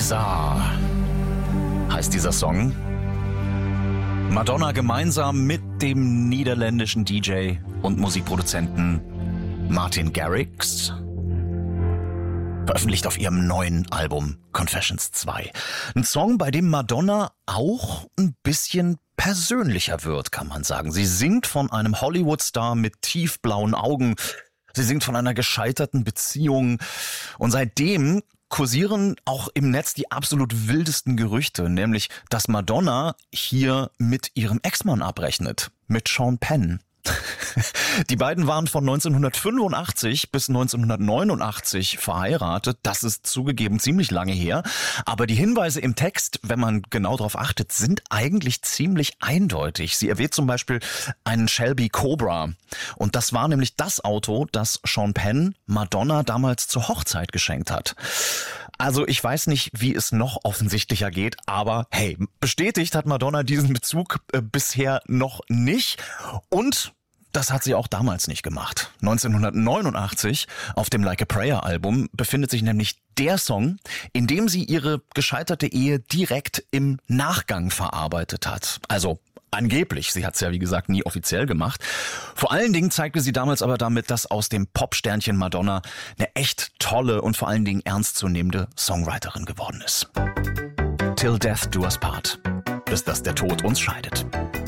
Bizarre heißt dieser Song. Madonna gemeinsam mit dem niederländischen DJ und Musikproduzenten Martin Garrix veröffentlicht auf ihrem neuen Album Confessions 2. Ein Song, bei dem Madonna auch ein bisschen persönlicher wird, kann man sagen. Sie singt von einem Hollywood-Star mit tiefblauen Augen. Sie singt von einer gescheiterten Beziehung. Und seitdem kursieren auch im Netz die absolut wildesten Gerüchte, nämlich, dass Madonna hier mit ihrem Ex-Mann abrechnet, mit Sean Penn. Die beiden waren von 1985 bis 1989 verheiratet. Das ist zugegeben ziemlich lange her. Aber die Hinweise im Text, wenn man genau darauf achtet, sind eigentlich ziemlich eindeutig. Sie erwähnt zum Beispiel einen Shelby Cobra. Und das war nämlich das Auto, das Sean Penn Madonna damals zur Hochzeit geschenkt hat. Also ich weiß nicht, wie es noch offensichtlicher geht, aber hey, bestätigt hat Madonna diesen Bezug bisher noch nicht. Und das hat sie auch damals nicht gemacht. 1989 auf dem Like a Prayer Album befindet sich nämlich der Song, in dem sie ihre gescheiterte Ehe direkt im Nachgang verarbeitet hat. Also angeblich, sie hat es ja wie gesagt nie offiziell gemacht. Vor allen Dingen zeigte sie damals aber damit, dass aus dem Popsternchen Madonna eine echt tolle und vor allen Dingen ernstzunehmende Songwriterin geworden ist. Till Death Do Us Part. Bis dass der Tod uns scheidet.